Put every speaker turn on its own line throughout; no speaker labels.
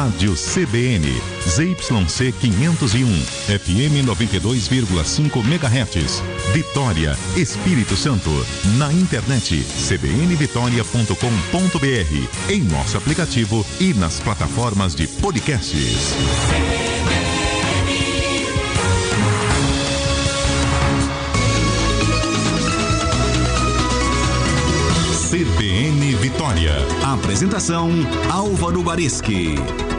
Rádio CBN, ZYC 501, FM 92,5 MHz, Vitória, Espírito Santo. Na internet, cbnvitoria.com.br, em nosso aplicativo e nas plataformas de podcasts. CBN Vitória. Apresentação: Álvaro Barischi.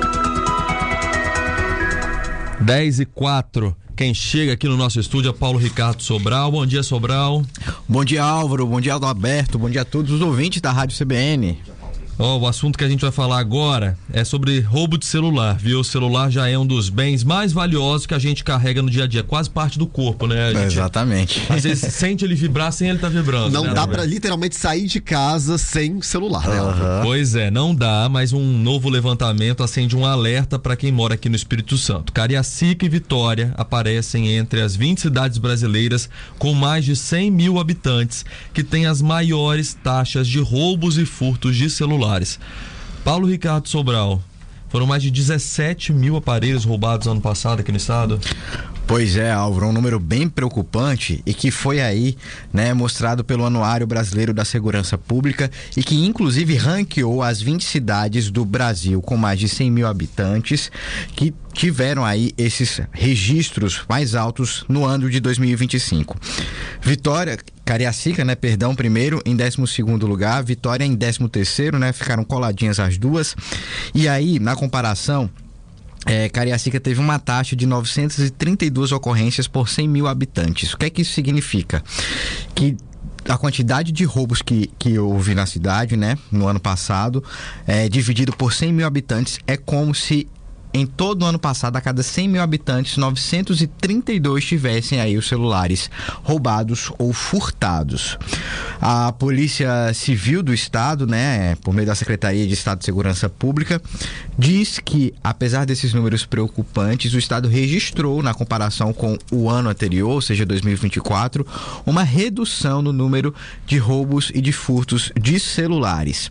10h04. Quem chega aqui no nosso estúdio é Paulo Ricardo Sobral. Bom dia, Sobral.
Bom dia, Álvaro. Bom dia, Alberto. Bom dia a todos os ouvintes da Rádio CBN.
O assunto que a gente vai falar agora é sobre roubo de celular, viu? O celular já é um dos bens mais valiosos que a gente carrega no dia a dia, quase parte do corpo, né?
Exatamente.
Às vezes sente ele vibrar sem ele estar vibrando.
Não
né,
dá pra literalmente sair de casa sem celular, né?
Pois é, não dá, mas um novo levantamento acende um alerta para quem mora aqui no Espírito Santo. Cariacica e Vitória aparecem entre as 20 cidades brasileiras com mais de 100 mil habitantes que têm as maiores taxas de roubos e furtos de celular. Paulo Ricardo Sobral, foram mais de 17 mil aparelhos roubados ano passado aqui no estado?
Pois é, Álvaro, um número bem preocupante e que foi aí, né, mostrado pelo Anuário Brasileiro da Segurança Pública e que inclusive ranqueou as 20 cidades do Brasil com mais de 100 mil habitantes que tiveram aí esses registros mais altos no ano de 2025. Cariacica, né, primeiro, em 12º lugar, Vitória em 13º, né, ficaram coladinhas as duas. E aí, na comparação, Cariacica teve uma taxa de 932 ocorrências por 100 mil habitantes. O que é que isso significa? Que a quantidade de roubos que houve na cidade, né, no ano passado, dividido por 100 mil habitantes, é como se em todo o ano passado, a cada 100 mil habitantes, 932 tivessem aí os celulares roubados ou furtados. A Polícia Civil do Estado, né, por meio da Secretaria de Estado de Segurança Pública, diz que, apesar desses números preocupantes, o Estado registrou, na comparação com o ano anterior, ou seja, 2024, uma redução no número de roubos e de furtos de celulares.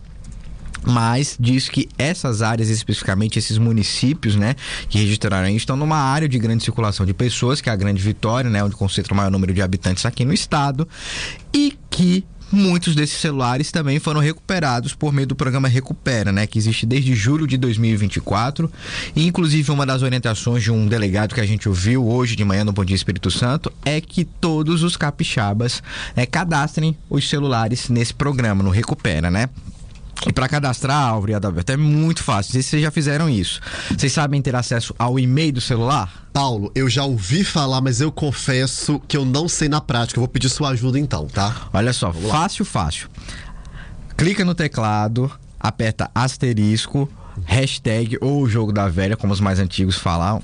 Mas diz que essas áreas, especificamente esses municípios, né, que registraram aí, estão numa área de grande circulação de pessoas, que é a Grande Vitória, né, onde concentra o maior número de habitantes aqui no estado, e que muitos desses celulares também foram recuperados por meio do programa Recupera, né, que existe desde julho de 2024. E inclusive uma das orientações de um delegado que a gente ouviu hoje de manhã no Bom Dia Espírito Santo é que todos os capixabas cadastrem os celulares nesse programa, no Recupera, né? E para cadastrar, Álvaro e Adalberto, é muito fácil. Não sei se vocês já fizeram isso. Vocês sabem ter acesso ao e-mail do celular?
Paulo, eu já ouvi falar, mas eu confesso que eu não sei na prática. Eu vou pedir sua ajuda então, tá?
Olha só, fácil. Clica no teclado, aperta asterisco, hashtag ou jogo da velha, como os mais antigos falam,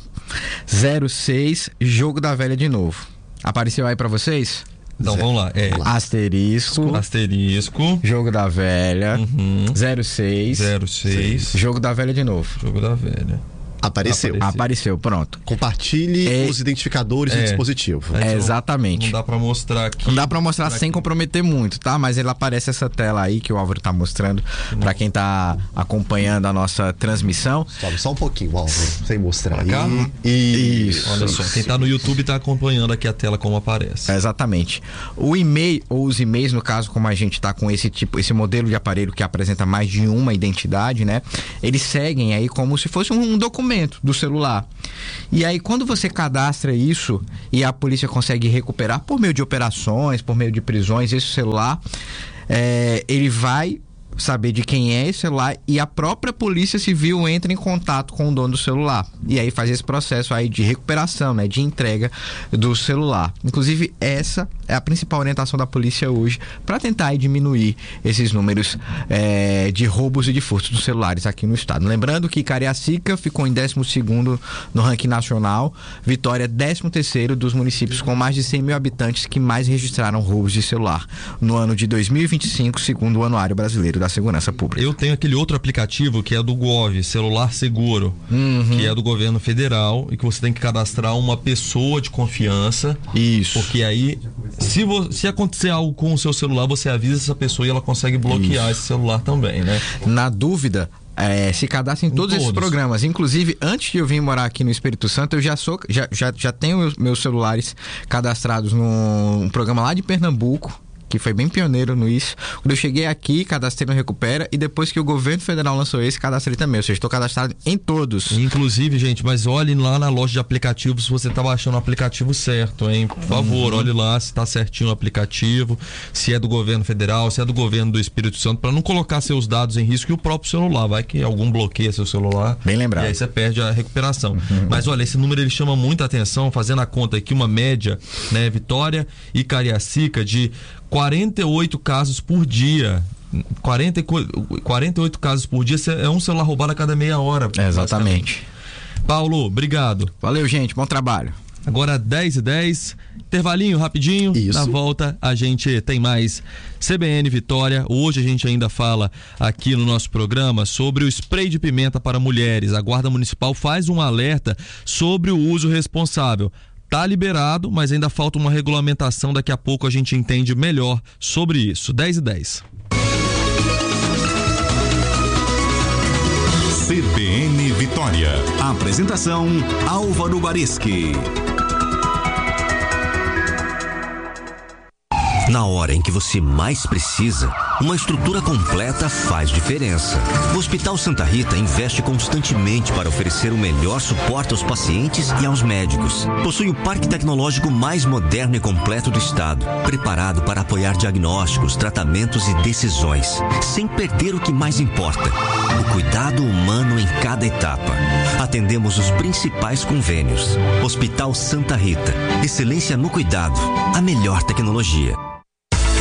06, jogo da velha de novo. Apareceu aí para vocês?
Então vamos lá.
Asterisco, jogo da velha, 06, jogo da velha de novo.
Jogo da velha.
Apareceu, pronto.
Compartilhe os identificadores do dispositivo.
Exatamente.
Não dá pra mostrar aqui.
Não dá pra mostrar sem comprometer muito, tá? Mas ele aparece essa tela aí que o Álvaro tá mostrando pra quem tá acompanhando a nossa transmissão.
Sobe só um pouquinho, Álvaro, sem mostrar aí.
Isso.
Olha só, quem tá no YouTube tá acompanhando aqui a tela como aparece.
Exatamente. O e-mail, ou os e-mails, no caso, como a gente tá com esse modelo de aparelho que apresenta mais de uma identidade, né? Eles seguem aí como se fosse um documento do celular. E aí, quando você cadastra isso e a polícia consegue recuperar por meio de operações, por meio de prisões, esse celular, ele vai saber de quem é esse celular e a própria Polícia Civil entra em contato com o dono do celular. E aí faz esse processo aí de recuperação, né, de entrega do celular. Inclusive, essa é a principal orientação da polícia hoje para tentar aí diminuir esses números de roubos e de furtos dos celulares aqui no estado. Lembrando que Cariacica ficou em 12º no ranking nacional, Vitória 13º dos municípios com mais de 100 mil habitantes que mais registraram roubos de celular no ano de 2025, segundo o Anuário Brasileiro da Segurança Pública.
Eu tenho aquele outro aplicativo que é do Gov, Celular Seguro, que é do governo federal e que você tem que cadastrar uma pessoa de confiança.
Isso.
Porque aí, se acontecer algo com o seu celular, você avisa essa pessoa e ela consegue bloquear esse celular também, né?
Na dúvida, se cadastra em todos esses programas. Inclusive, antes de eu vir morar aqui no Espírito Santo, eu já tenho meus celulares cadastrados num programa lá de Pernambuco, que foi bem pioneiro nisso. Quando eu cheguei aqui, cadastrei no Recupera, e depois que o governo federal lançou esse, cadastrei também. Ou seja, estou cadastrado em todos.
Inclusive, gente, mas olhe lá na loja de aplicativos se você está baixando o aplicativo certo, hein? Por favor, olhe lá se está certinho o aplicativo, se é do governo federal, se é do governo do Espírito Santo, para não colocar seus dados em risco e o próprio celular. Vai que algum bloqueia seu celular.
Bem lembrado.
E aí você perde a recuperação. Mas olha, esse número ele chama muita atenção, fazendo a conta aqui, uma média, né, Vitória e Cariacica, de 48 casos por dia. 48 casos por dia é um celular roubado a cada meia hora.
Exatamente.
Paulo, obrigado.
Valeu, gente. Bom trabalho.
Agora 10h10, intervalinho rapidinho.
Isso.
Na volta a gente tem mais CBN Vitória. Hoje a gente ainda fala aqui no nosso programa sobre o spray de pimenta para mulheres. A Guarda Municipal faz um alerta sobre o uso responsável. Tá liberado, mas ainda falta uma regulamentação. Daqui a pouco a gente entende melhor sobre isso. 10h10.
CBN Vitória.
Apresentação: Álvaro Barischi. Na hora em que você mais precisa, uma estrutura completa faz diferença. O Hospital Santa Rita investe constantemente para oferecer o melhor suporte aos pacientes e aos médicos. Possui o parque tecnológico mais moderno e completo do estado, preparado para apoiar diagnósticos, tratamentos e decisões, sem perder o que mais importa: o cuidado humano em cada etapa. Atendemos os principais convênios. Hospital Santa Rita, excelência no cuidado, a melhor tecnologia.